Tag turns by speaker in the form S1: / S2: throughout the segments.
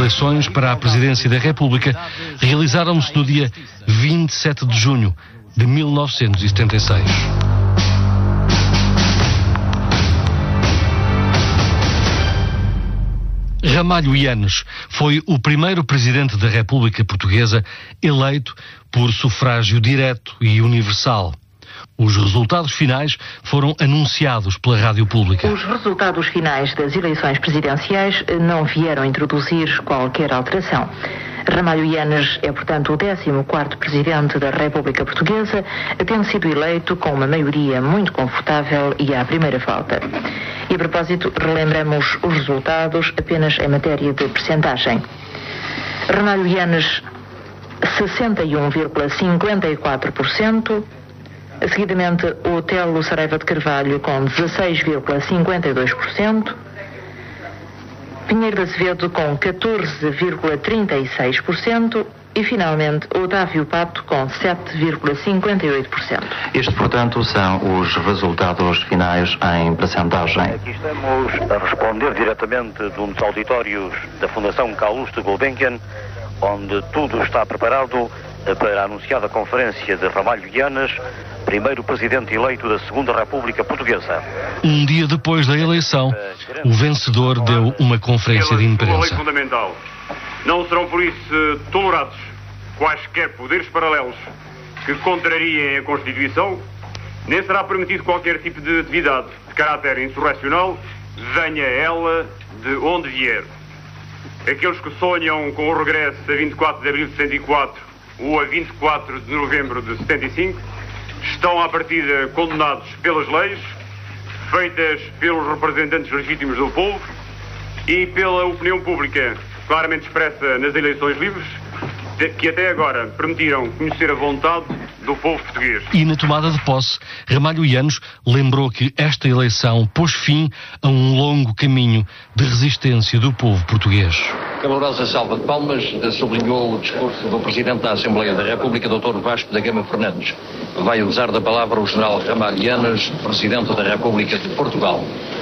S1: eleições para a Presidência da República realizaram-se no dia 27 de junho de 1976. Ramalho Eanes foi o primeiro Presidente da República Portuguesa eleito por sufrágio direto e universal. Os resultados finais foram anunciados pela Rádio Pública.
S2: Os resultados finais das eleições presidenciais não vieram introduzir qualquer alteração. Ramalho Eanes é, portanto, o 14º Presidente da República Portuguesa, tendo sido eleito com uma maioria muito confortável e à primeira volta. E, a propósito, relembramos os resultados apenas em matéria de percentagem. Ramalho Eanes, 61,54%. Seguidamente, o Otelo Saraiva de Carvalho com 16,52%, Pinheiro de Azevedo com 14,36% e, finalmente, Otávio Pato com 7,58%.
S3: Estes, portanto, são os resultados finais em percentagem.
S4: Aqui estamos a responder diretamente de um dos auditórios da Fundação Calouste Gulbenkian, onde tudo está preparado para a anunciada conferência de Ramalho Eanes, primeiro Presidente eleito da Segunda República Portuguesa.
S1: Um dia depois da eleição, o vencedor deu uma conferência de imprensa.
S5: Lei fundamental. Não serão, por isso, tolerados quaisquer poderes paralelos que contrariem a Constituição, nem será permitido qualquer tipo de atividade de caráter insurrecional, venha ela de onde vier. Aqueles que sonham com o regresso a 24 de abril de 64 ou a 24 de novembro de 75, estão à partida condenados pelas leis, feitas pelos representantes legítimos do povo e pela opinião pública, claramente expressa nas eleições livres, que até agora permitiram conhecer a vontade do povo português.
S1: E na tomada de posse, Ramalho Eanes lembrou que esta eleição pôs fim a um longo caminho de resistência do povo português.
S6: Calorosa salva de palmas sublinhou o discurso do Presidente da Assembleia da República, Dr. Vasco da Gama Fernandes. Vai usar da palavra o General Ramalho Eanes, Presidente da República de Portugal.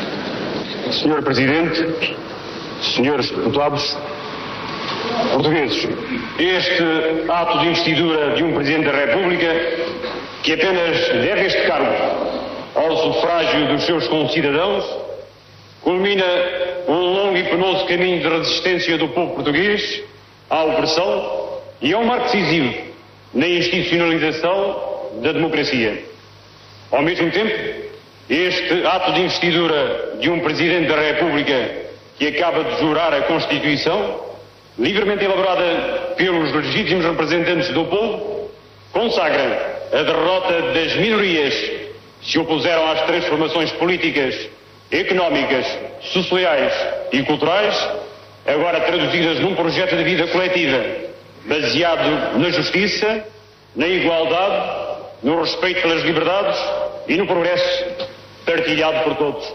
S7: Senhor Presidente, senhores deputados, portugueses, este ato de investidura de um Presidente da República, que apenas deve este cargo ao sufrágio dos seus concidadãos, culmina um longo e penoso caminho de resistência do povo português à opressão e é um marco decisivo na institucionalização da democracia. Ao mesmo tempo, este ato de investidura de um Presidente da República que acaba de jurar a Constituição, livremente elaborada pelos legítimos representantes do povo, consagra a derrota das minorias que se opuseram às transformações políticas, económicas, sociais e culturais, agora traduzidas num projeto de vida coletiva, baseado na justiça, na igualdade, no respeito pelas liberdades e no progresso partilhado por todos.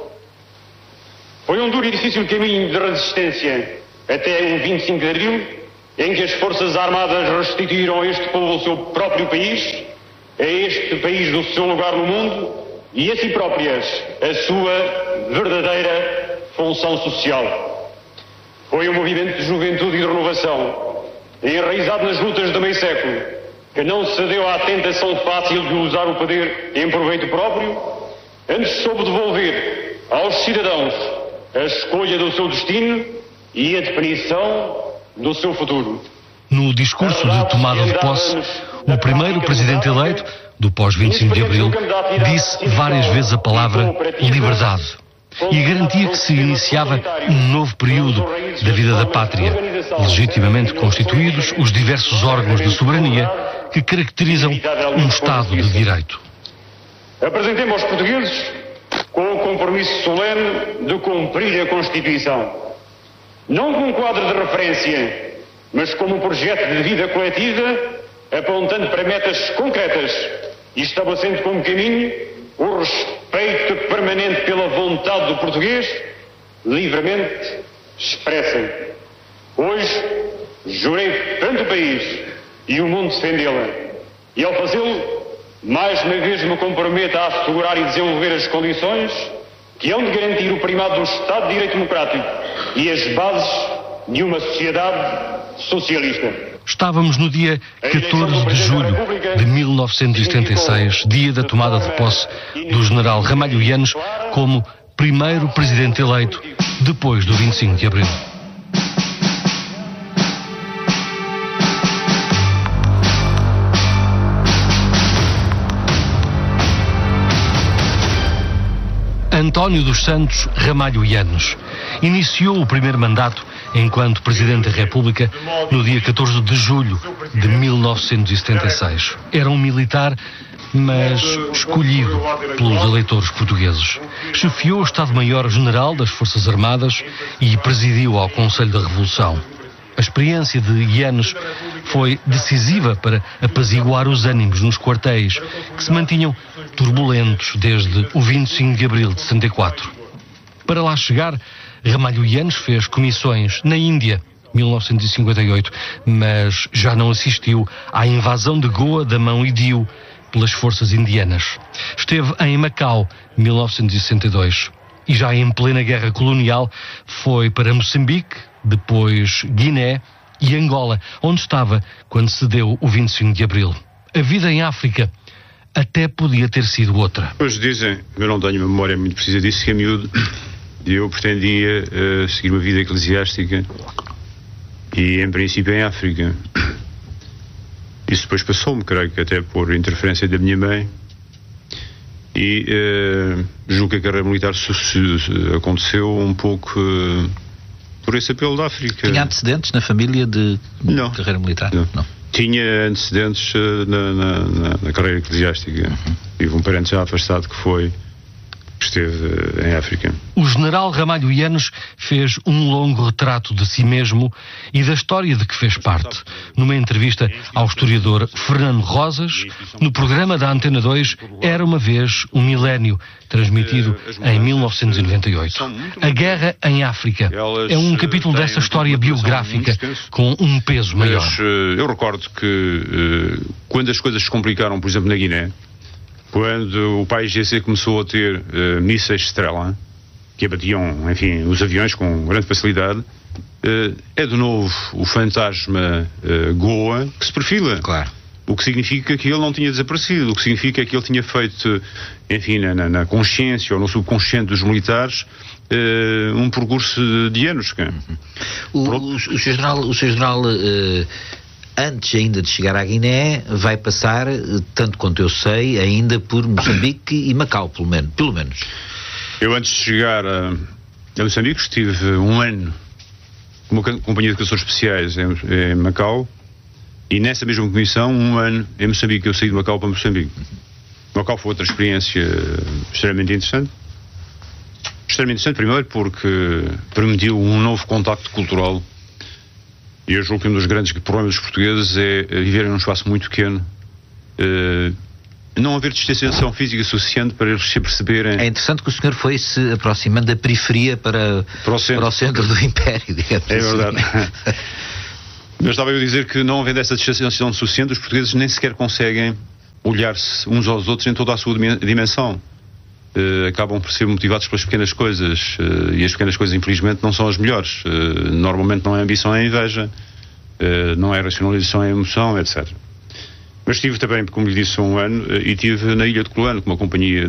S7: Foi um duro e difícil caminho de resistência até o 25 de abril, em que as Forças Armadas restituíram a este povo o seu próprio país, a este país do seu lugar no mundo e a si próprias a sua verdadeira função social. Foi um movimento de juventude e de renovação, enraizado nas lutas de meio século, que não cedeu à tentação fácil de usar o poder em proveito próprio, antes soube devolver aos cidadãos a escolha do seu destino e a definição do seu futuro.
S1: No discurso de tomada de posse, o primeiro Presidente eleito, do pós-25 de Abril, disse várias vezes a palavra liberdade e garantia que se iniciava um novo período da vida da pátria, legitimamente constituídos os diversos órgãos de soberania que caracterizam um Estado de Direito.
S7: Apresentemos aos portugueses com o compromisso solene de cumprir a Constituição, não como um quadro de referência, mas como um projeto de vida coletiva, apontando para metas concretas e estabelecendo como caminho o respeito permanente pela vontade do português, livremente expressa. Hoje, jurei perante o país e o mundo defendê-la. E ao fazê-lo, mais uma vez me comprometo a assegurar e desenvolver as condições que hão de garantir o primado do Estado de Direito Democrático e as bases de uma sociedade socialista.
S1: Estávamos no dia 14 de julho de 1976, dia da tomada de posse do general Ramalho Eanes como primeiro presidente eleito depois do 25 de abril. António dos Santos Ramalho Eanes iniciou o primeiro mandato enquanto Presidente da República no dia 14 de julho de 1976. Era um militar, mas escolhido pelos eleitores portugueses. Chefiou o Estado-Maior-General das Forças Armadas e presidiu ao Conselho da Revolução. A experiência de Eanes foi decisiva para apaziguar os ânimos nos quartéis, que se mantinham turbulentos desde o 25 de abril de 74. Para lá chegar, Ramalho Eanes fez comissões na Índia, 1958, mas já não assistiu à invasão de Goa da mão Idiu pelas forças indianas. Esteve em Macau, 1962, e já em plena guerra colonial foi para Moçambique, depois Guiné e Angola, onde estava quando se deu o 25 de abril. A vida em África até podia ter sido outra.
S8: Hoje dizem, eu não tenho memória muito precisa disso, que é miúdo, eu pretendia seguir uma vida eclesiástica e, em princípio, em África. Isso depois passou-me, creio que até por interferência da minha mãe, e julgo que a carreira militar aconteceu um pouco por esse apelo da África.
S9: Tinha antecedentes na família de carreira militar?
S8: Não. Tinha antecedentes na carreira eclesiástica. Tive um parente já afastado que esteve em África.
S1: O general Ramalho Eanes fez um longo retrato de si mesmo e da história de que fez parte, numa entrevista ao historiador Fernando Rosas, no programa da Antena 2 Era uma Vez um Milénio, transmitido em 1998. A guerra em África é um capítulo dessa história biográfica com um peso maior.
S8: Mas eu recordo que quando as coisas se complicaram, por exemplo, na Guiné, quando o país GC começou a ter mísseis Estrela, que abatiam, enfim, os aviões com grande facilidade, é de novo o fantasma Goa que se perfila.
S9: Claro.
S8: O que significa que ele não tinha desaparecido, o que significa que ele tinha feito, enfim, na consciência ou no subconsciente dos militares, um percurso de anos.
S9: O Sr. General, antes ainda de chegar à Guiné, vai passar, tanto quanto eu sei, ainda por Moçambique e Macau, pelo menos.
S8: Eu, antes de chegar a Moçambique, estive um ano com uma companhia de caçadores especiais em Macau, e nessa mesma comissão, um ano em Moçambique. Eu saí de Macau para Moçambique. Macau foi outra experiência extremamente interessante. Extremamente interessante, primeiro, porque permitiu um novo contacto cultural. E eu julgo que um dos grandes problemas dos portugueses é viverem num espaço muito pequeno, não haver distanciação física suficiente para eles se perceberem.
S9: É interessante que o senhor foi se aproximando da periferia para o centro do Império, digamos.
S8: É verdade. Mas estava eu a dizer que, não havendo essa distanciação suficiente, os portugueses nem sequer conseguem olhar-se uns aos outros em toda a sua dimensão. Acabam por ser motivados pelas pequenas coisas, e as pequenas coisas, infelizmente, não são as melhores. Normalmente não é ambição, é inveja, não é racionalização, é emoção, etc. Mas estive também, como lhe disse, um ano, e estive na Ilha de Colano com uma companhia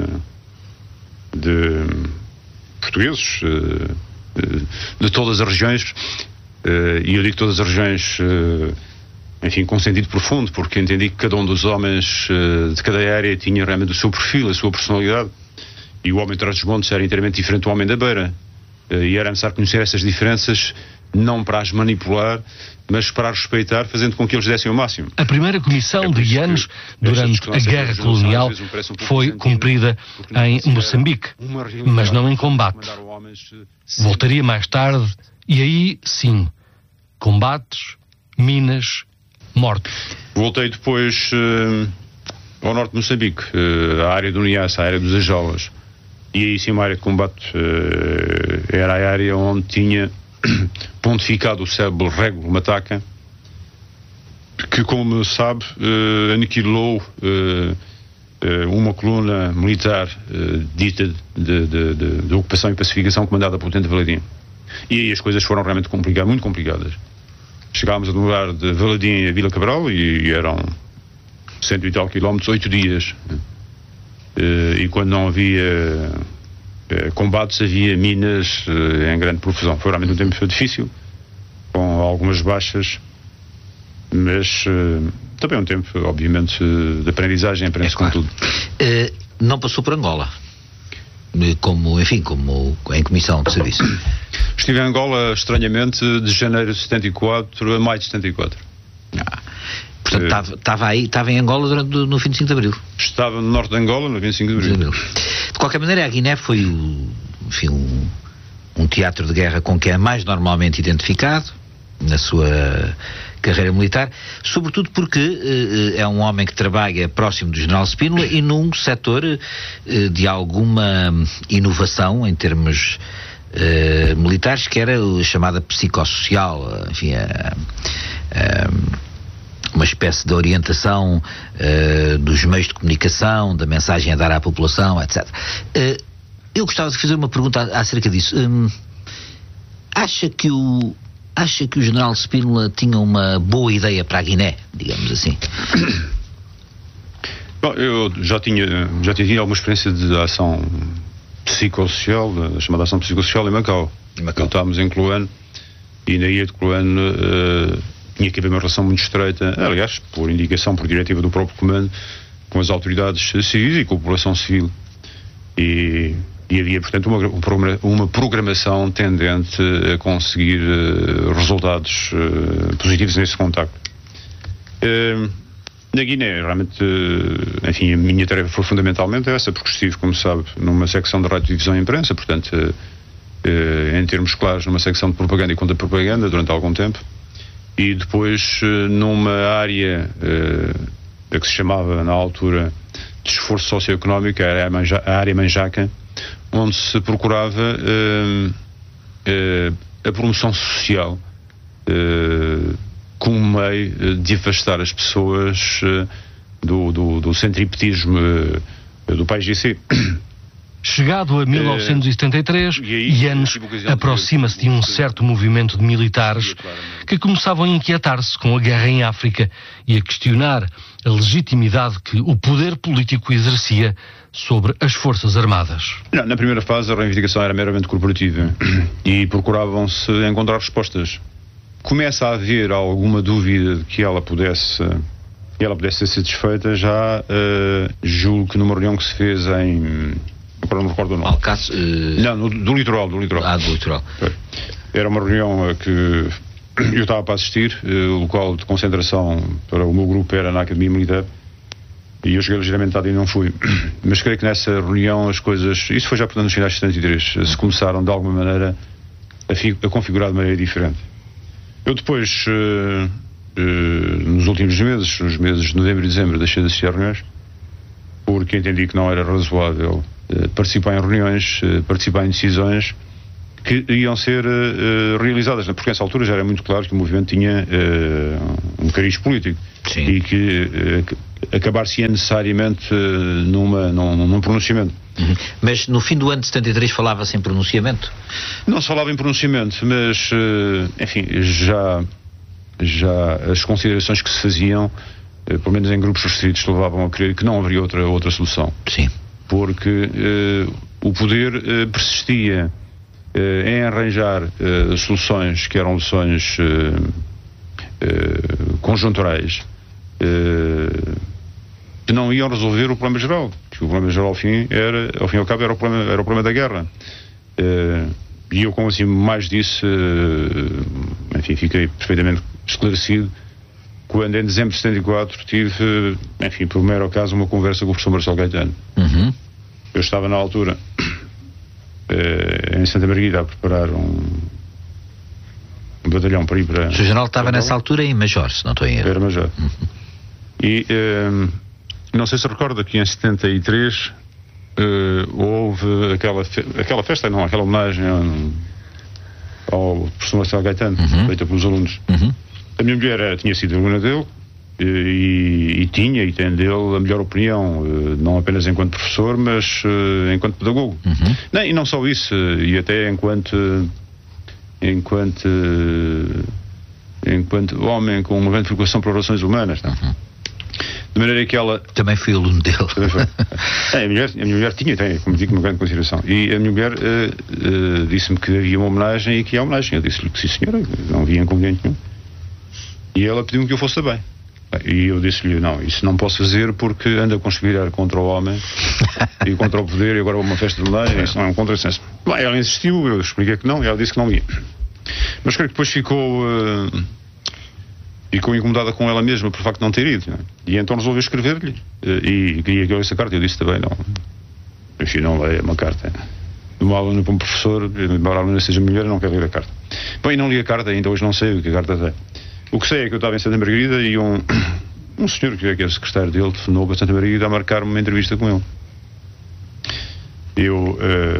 S8: de portugueses de todas as regiões, e eu digo todas as regiões, enfim, com sentido profundo, porque entendi que cada um dos homens de cada área tinha realmente o seu perfil, a sua personalidade, e o homem de Trás-os-Montes era inteiramente diferente do homem da Beira, e era necessário conhecer essas diferenças, não para as manipular, mas para as respeitar, fazendo com que eles dessem o máximo.
S1: A primeira comissão de Eanes, durante a guerra colonial, foi cumprida em Moçambique, mas não em combate. Voltaria mais tarde, e aí, sim, combates, minas, morte.
S8: Voltei depois ao norte de Moçambique, à área do Niassa, à área dos Ajolas. E aí sim, uma área de combate era a área onde tinha pontificado o célebre Régolo Mataca, que, como sabe, aniquilou uma coluna militar dita de ocupação e pacificação comandada pelo Tenente Valadinho. E aí as coisas foram realmente muito complicadas. Chegámos a demorar de Valadim a Vila Cabral e eram 100 e tal quilómetros, 8 dias. E quando não havia combates, havia minas em grande profusão. Foi realmente um tempo difícil, com algumas baixas, mas também um tempo, obviamente, de aprendizagem, aprende-se com tudo.
S9: Não passou por Angola, como em comissão de serviço?
S8: Estive em Angola, estranhamente, de janeiro de 74 a maio de 74.
S9: Portanto, estava em Angola no 25 de Abril.
S8: Estava no norte de Angola, no 25 de Abril.
S9: De qualquer maneira, a Guiné foi um teatro de guerra com quem é mais normalmente identificado na sua carreira militar, sobretudo porque é um homem que trabalha próximo do General Spínola e num setor de alguma inovação em termos militares, que era a chamada psicossocial, enfim, uma espécie de orientação dos meios de comunicação, da mensagem a dar à população, etc. Eu gostava de fazer uma pergunta acerca disso. Acha que o General Spínola tinha uma boa ideia para a Guiné, digamos assim?
S8: Bom, eu já tinha alguma experiência de ação psicossocial, a chamada ação psicossocial em Macau. Estávamos em Cloane e na ilha de Cloane tinha que haver uma relação muito estreita, aliás, por indicação, por diretiva do próprio comando, com as autoridades civis e com a população civil. E havia, portanto, uma programação tendente a conseguir resultados positivos nesse contacto. Na Guiné, realmente, enfim, a minha tarefa foi fundamentalmente essa, porque estive, como sabe, numa secção de radiodifusão e imprensa, portanto, em termos claros, numa secção de propaganda e contra-propaganda durante algum tempo, e depois numa área que se chamava, na altura, de esforço socioeconómico, a área Manjaca, onde se procurava a promoção social como meio de afastar as pessoas do centripetismo do país em si.
S1: Chegado a 1973, Yanes aproxima-se de um certo movimento de militares que começavam a inquietar-se com a guerra em África e a questionar a legitimidade que o poder político exercia sobre as Forças Armadas.
S8: Não, na primeira fase a reivindicação era meramente corporativa e procuravam-se encontrar respostas. Começa a haver alguma dúvida de que ela pudesse ser satisfeita já, julgo que numa reunião que se fez em... Agora não me recordo o nome. Não, do litoral. Do litoral. Era uma reunião a que eu estava para assistir, o local de concentração para o meu grupo era na Academia Militar, e eu cheguei ligeiramente tarde e não fui. Mas creio que nessa reunião as coisas, isso foi já portanto nos finais de 73, se começaram de alguma maneira a configurar de maneira diferente. Eu depois, nos últimos meses, nos meses de novembro e dezembro, deixei de assistir a reuniões, porque entendi que não era razoável participar em reuniões, participar em decisões que iam ser realizadas, porque nessa altura já era muito claro que o movimento tinha um cariz político. Sim. E que acabar-se-ia necessariamente num pronunciamento.
S9: Uhum. Mas no fim do ano de 73 falava-se em pronunciamento?
S8: Não se falava em pronunciamento, mas enfim, já as considerações que se faziam, pelo menos em grupos restritos, levavam a crer que não haveria outra solução.
S9: Sim.
S8: Porque o poder persistia em arranjar soluções que eram soluções conjunturais, que não iam resolver o problema geral, que o problema geral ao fim e ao cabo era o problema da guerra. E eu, como assim mais disse, enfim, fiquei perfeitamente esclarecido quando em dezembro de 74 tive, enfim, por mero acaso, uma conversa com o professor Marcelo Gaetano.
S9: Uhum.
S8: Eu estava na altura em Santa Margarida a preparar um batalhão para ir para...
S9: O Sr. General estava nessa altura em Major, se não estou em erro.
S8: Era Major. Uhum. E não sei se recorda que em 73 houve aquela festa, não, aquela homenagem ao professor Marcelo Gaetano, feita pelos alunos.
S9: Uhum.
S8: A minha mulher tinha sido aluna dele e tem dele a melhor opinião, não apenas enquanto professor, mas enquanto pedagogo.
S9: Uhum.
S8: E não só isso, e até enquanto enquanto homem com uma grande preocupação por relações humanas, não? De maneira que ela...
S9: Também fui aluno dele.
S8: A minha mulher tem, como digo, uma grande consideração. E a minha mulher disse-me que havia uma homenagem e que há homenagem. Eu disse-lhe que sim, senhora, não havia inconveniente nenhum. E ela pediu-me que eu fosse também. E eu disse-lhe, não, isso não posso fazer porque anda a conspirar contra o homem e contra o poder, e agora vou a uma festa de homenagem, isso não é um contrassenso. Bem, ela insistiu, eu expliquei que não, e ela disse que não ia. Mas creio que depois ficou incomodada com ela mesma por facto de não ter ido, não é? E então resolveu escrever-lhe e queria que eu lesse a carta. Eu disse também, não, enfim, não leia uma carta de uma aluna para um professor, embora a aluna seja mulher, não quero ler a carta. Bem, não li a carta, ainda hoje não sei o que a carta tem. O que sei é que eu estava em Santa Margarida e um senhor que era secretário dele telefonou para Santa Margarida a marcar uma entrevista com ele. Eu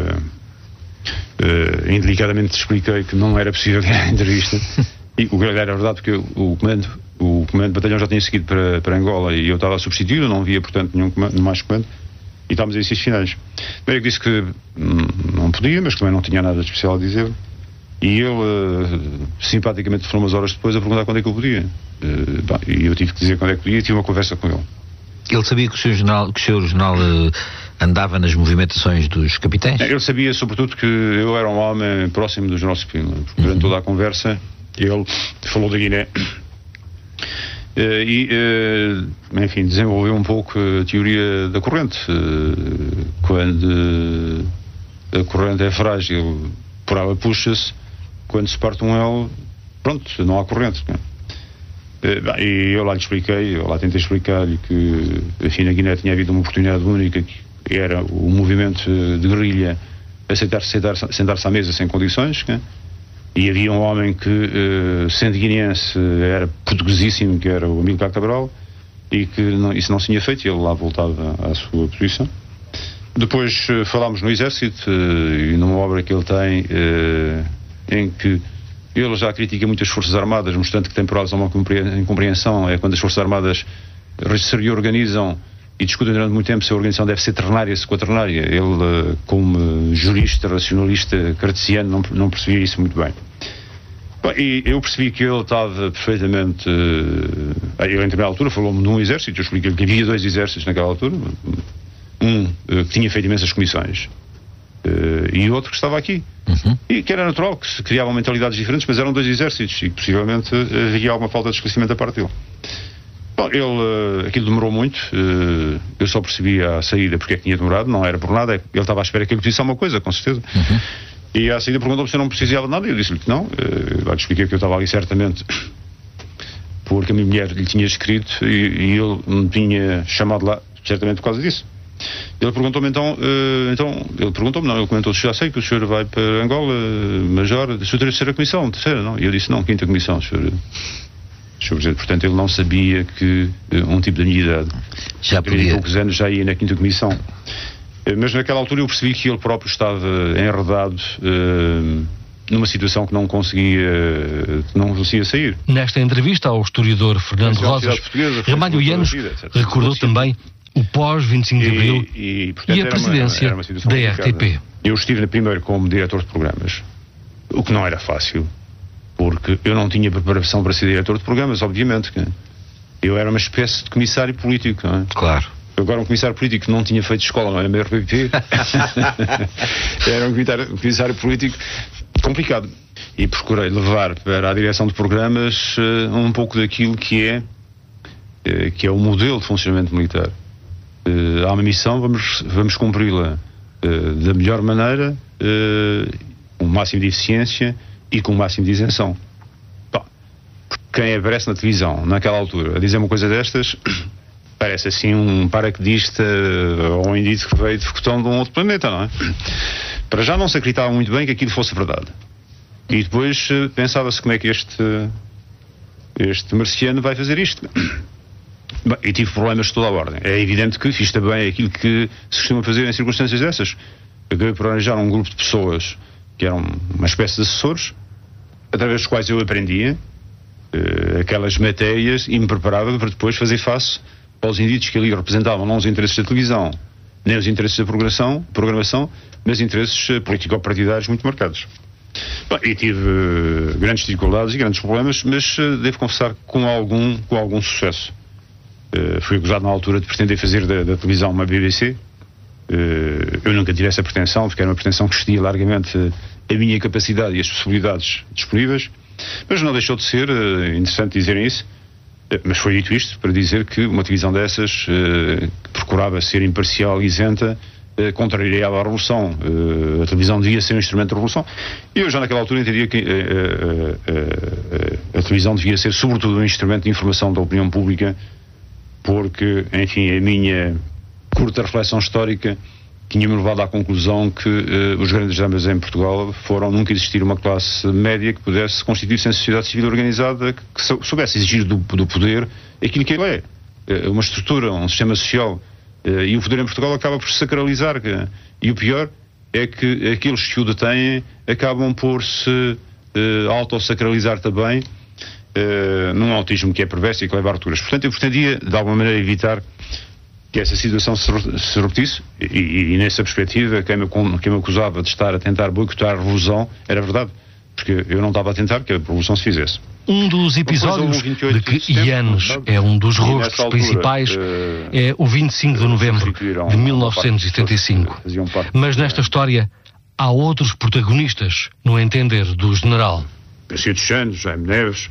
S8: indelicadamente expliquei que não era possível ir à entrevista. E o que era verdade, porque o comando de batalhão já tinha seguido para Angola e eu estava a substituir, não havia, portanto, nenhum mais comando, e estávamos em exercícios finais. Bem, eu disse que não podia, mas que também não tinha nada de especial a dizer. E ele, simpaticamente, foram umas horas depois a perguntar quando é que eu podia. E eu tive que dizer quando é que podia e tive uma conversa com ele. Ele sabia que o seu jornal andava nas movimentações dos capitães? Ele sabia, sobretudo, que eu era um homem próximo do General Spínola. Durante toda a conversa, ele falou da Guiné enfim, desenvolveu um pouco a teoria da corrente. Quando a corrente é frágil, por ela puxa-se. Quando se parte um elo, pronto, não há corrente, não é? E eu lá lhe expliquei, eu lá tentei explicar-lhe que, enfim, na Guiné tinha havido uma oportunidade única, que era o movimento de guerrilha sentar-se à mesa sem condições, não é? E havia um homem que, sendo guineense, era portuguesíssimo, que era o Amílcar Cabral, e que isso não se tinha feito, e ele lá voltava à sua posição. Depois falámos no Exército, e numa obra que ele tem, em que ele já critica muito as Forças Armadas, mostrando que tem por uma incompreensão, é quando as Forças Armadas se reorganizam e discutem durante muito tempo se a organização deve ser ternária, se quaternária. Ele, como jurista, racionalista, cartesiano, não percebia isso muito bem. E eu percebi que ele estava perfeitamente... Ele, em determinada altura, falou-me num exército, eu expliquei-lhe que havia 2 exércitos naquela altura, que tinha feito imensas comissões, e outro que estava aqui. E que era natural, que se criavam mentalidades diferentes, mas eram 2 exércitos, e que possivelmente havia alguma falta de esclarecimento da parte dele. Bom, aquilo demorou muito, eu só percebi à saída porque é que tinha demorado, não era por nada, ele estava à espera que ele pedisse alguma coisa, com certeza. E à saída perguntou-me se eu não precisava de nada, e eu disse-lhe que não. Eu lhe expliquei que eu estava ali certamente porque a minha mulher lhe tinha escrito e ele me tinha chamado lá certamente por causa disso. Ele perguntou-me ele comentou: já sei que o senhor vai para Angola, Major, o senhor terceira comissão, terceira, não? E eu disse: não, 5ª comissão, senhor Presidente. Portanto, ele não sabia que um tipo da minha idade, já podia, poucos anos, já ia na 5ª comissão. Mas naquela altura eu percebi que ele próprio estava enredado numa situação que não conseguia sair.
S1: Nesta entrevista ao historiador Fernando Rosas, Ramalho Yanes recordou também o pós-25 de Abril e a presidência da RTP.
S8: Eu estive primeiro como diretor de programas, o que não era fácil, porque eu não tinha preparação para ser diretor de programas, obviamente. Eu era uma espécie de comissário político, não é?
S9: Claro.
S8: Agora, um comissário político que não tinha feito escola, não era na RTP. Era um comissário político complicado. E procurei levar para a direção de programas um pouco daquilo que é o modelo de funcionamento militar. Há uma missão, vamos cumpri-la da melhor maneira, com o máximo de eficiência e com o máximo de isenção. Quem aparece na televisão naquela altura a dizer uma coisa destas parece assim um paraquedista ou um indivíduo que veio de foguetão de um outro planeta, não é? Para já não se acreditava muito bem que aquilo fosse verdade. E depois pensava-se como é que este marciano vai fazer isto. Bem, e tive problemas de toda a ordem. É evidente que fiz também aquilo que se costuma fazer em circunstâncias dessas. Acabei por arranjar um grupo de pessoas que eram uma espécie de assessores, através dos quais eu aprendia aquelas matérias e me preparava para depois fazer face aos indivíduos que ali representavam não os interesses da televisão, nem os interesses da programação, mas interesses político-partidários muito marcados. Bom, e tive grandes dificuldades e grandes problemas, mas devo confessar com algum sucesso. Fui acusado na altura de pretender fazer da televisão uma BBC. Eu nunca tive essa pretensão, porque era uma pretensão que excedia largamente a minha capacidade e as possibilidades disponíveis, mas não deixou de ser interessante dizerem isso. Mas foi dito isto para dizer que uma televisão dessas que procurava ser imparcial e isenta contrariava a revolução. A televisão devia ser um instrumento de revolução. E eu já naquela altura entendia que a televisão devia ser sobretudo um instrumento de informação da opinião pública, porque, enfim, a minha curta reflexão histórica tinha-me levado à conclusão que os grandes dramas em Portugal foram nunca existir uma classe média que pudesse constituir-se em sociedade civil organizada, que soubesse exigir do poder aquilo que ele é. Uma estrutura, um sistema social. E o poder em Portugal acaba por se sacralizar. E o pior é que aqueles que o detêm acabam por se autossacralizar também, num autismo que é perverso e que leva a rupturas. Portanto, eu pretendia, de alguma maneira, evitar que essa situação se repetisse, e nessa perspectiva, quem me acusava de estar a tentar boicotar a revolução, era verdade, porque eu não estava a tentar que a revolução se fizesse.
S1: Um dos episódios de que Yanes é um dos rostos principais é o 25 de novembro de 1975. Mas nesta história há outros protagonistas, no entender do general.
S8: Garcia dos Santos, Jaime Neves,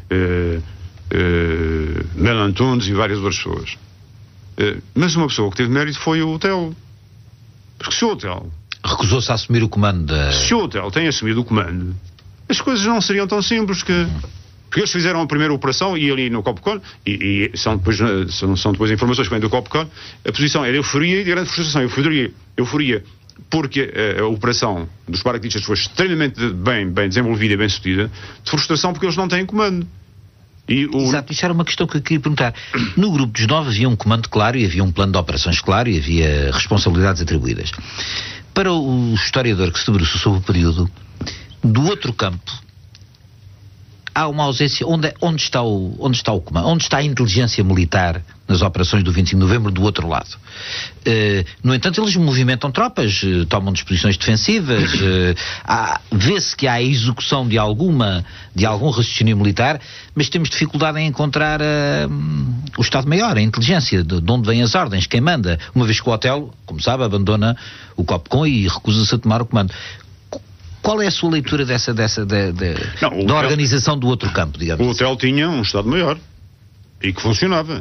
S8: Melo Antunes e várias outras pessoas. Mas uma pessoa que teve mérito foi o Otelo. Porque se o Otelo
S9: recusou-se a assumir o comando
S8: Se o Otelo tem assumido o comando, as coisas não seriam tão simples porque eles fizeram a primeira operação e ali no Copcon, e são depois informações que vêm do Copcon, a posição era euforia e de grande frustração. Euforia porque a operação dos paraquedistas foi extremamente bem desenvolvida e bem sucedida, de frustração porque eles não têm comando.
S9: Exato, isso era uma questão que eu queria perguntar. No grupo dos 9 havia um comando claro e havia um plano de operações claro e havia responsabilidades atribuídas. Para o historiador que se debruçou sobre o período, do outro campo há uma ausência. Onde está o comando? Onde está a inteligência militar nas operações do 25 de novembro do outro lado? No entanto, eles movimentam tropas, tomam disposições defensivas, vê-se que há a execução de algum raciocínio militar, mas temos dificuldade em encontrar o Estado-Maior, a inteligência, de onde vêm as ordens, quem manda, uma vez que o Otelo, como sabe, abandona o Copcon e recusa-se a tomar o comando. Qual é a sua leitura da organização do outro campo, digamos?
S8: O Otelo tinha um Estado-Maior e que funcionava.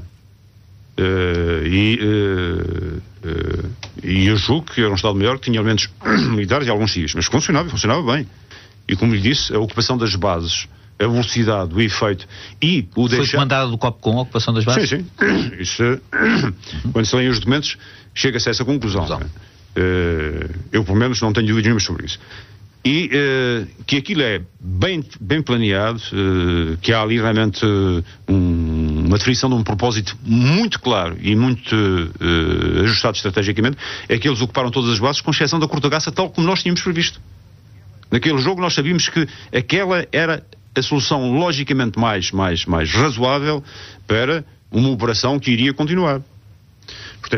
S8: E eu julgo que era um Estado-Maior que tinha elementos militares e alguns civis, mas funcionava bem. E como lhe disse, a ocupação das bases, a velocidade, o efeito e o deixar...
S9: Foi comandada do Copcon a ocupação das bases?
S8: Sim. Isso, quando se leem os documentos, chega-se a essa conclusão. Eu, pelo menos, não tenho dúvidas nenhuma sobre isso. E que aquilo é bem planeado, que há ali realmente uma definição de um propósito muito claro e muito ajustado estrategicamente, é que eles ocuparam todas as bases, com exceção da Cortagaça, tal como nós tínhamos previsto. Naquele jogo nós sabíamos que aquela era a solução logicamente mais razoável para uma operação que iria continuar.